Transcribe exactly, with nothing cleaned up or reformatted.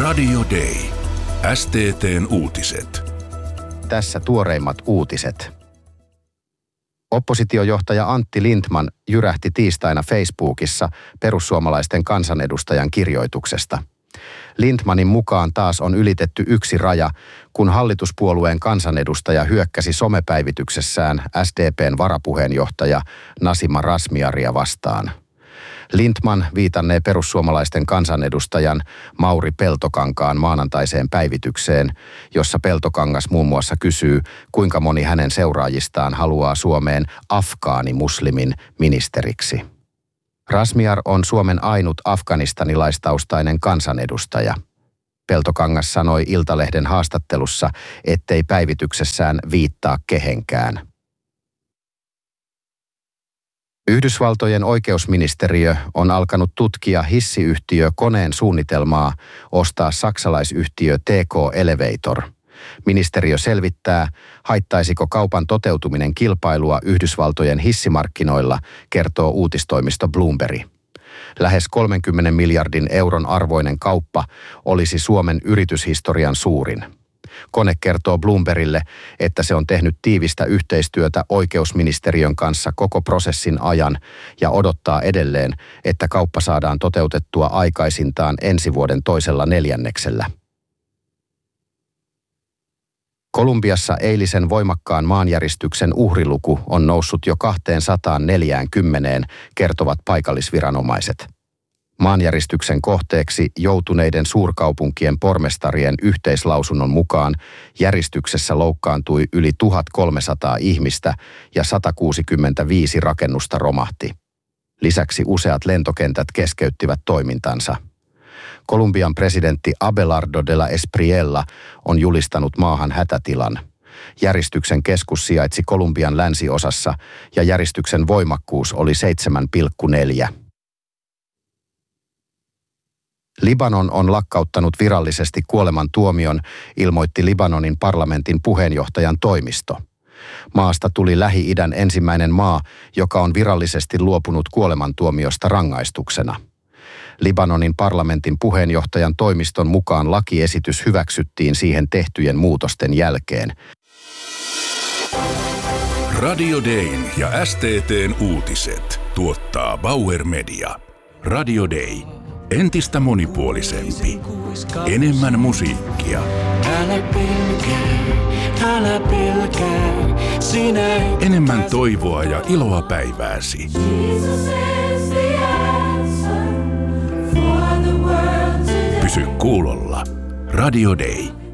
Radio Day. S T T:n uutiset. Tässä tuoreimmat uutiset. Oppositiojohtaja Antti Lindtman jyrähti tiistaina Facebookissa perussuomalaisten kansanedustajan kirjoituksesta. Lindtmanin mukaan taas on ylitetty yksi raja, kun hallituspuolueen kansanedustaja hyökkäsi somepäivityksessään S D P:n varapuheenjohtaja Nasima Razmyaria vastaan. Lindtman viitannee perussuomalaisten kansanedustajan Mauri Peltokankaan maanantaiseen päivitykseen, jossa Peltokangas muun muassa kysyy, kuinka moni hänen seuraajistaan haluaa Suomeen afgaanimuslimin ministeriksi. Razmyar on Suomen ainut afganistanilaistaustainen kansanedustaja. Peltokangas sanoi Iltalehden haastattelussa, ettei päivityksessään viittaa kehenkään. Yhdysvaltojen oikeusministeriö on alkanut tutkia hissiyhtiö Koneen suunnitelmaa ostaa saksalaisyhtiö T K Elevator. Ministeriö selvittää, haittaisiko kaupan toteutuminen kilpailua Yhdysvaltojen hissimarkkinoilla, kertoo uutistoimisto Bloomberg. Lähes kolmenkymmenen miljardin euron arvoinen kauppa olisi Suomen yrityshistorian suurin. Kone kertoo Bloombergille, että se on tehnyt tiivistä yhteistyötä oikeusministeriön kanssa koko prosessin ajan ja odottaa edelleen, että kauppa saadaan toteutettua aikaisintaan ensi vuoden toisella neljänneksellä. Kolumbiassa eilisen voimakkaan maanjäristyksen uhriluku on noussut jo kaksisataaneljäkymmentä, kertovat paikallisviranomaiset. Maanjäristyksen kohteeksi joutuneiden suurkaupunkien pormestarien yhteislausunnon mukaan järjestyksessä loukkaantui yli tuhatkolmesataa ihmistä ja sata kuusikymmentäviisi rakennusta romahti. Lisäksi useat lentokentät keskeyttivät toimintansa. Kolumbian presidentti Abelardo de la Espriella on julistanut maahan hätätilan. Järistyksen keskus sijaitsi Kolumbian länsiosassa ja järistyksen voimakkuus oli seitsemän pilkku neljä. Libanon on lakkauttanut virallisesti kuolemantuomion, ilmoitti Libanonin parlamentin puheenjohtajan toimisto. Maasta tuli Lähi-idän ensimmäinen maa, joka on virallisesti luopunut kuolemantuomiosta rangaistuksena. Libanonin parlamentin puheenjohtajan toimiston mukaan lakiesitys hyväksyttiin siihen tehtyjen muutosten jälkeen. Radio Dayn ja S T T:n uutiset tuottaa Bauer Media. Radio Day. Entistä monipuolisempi. Enemmän musiikkia. Älä pelkää, älä pelkää, sinä Enemmän toivoa ja iloa päivääsi. Pysy kuulolla. Radio Day.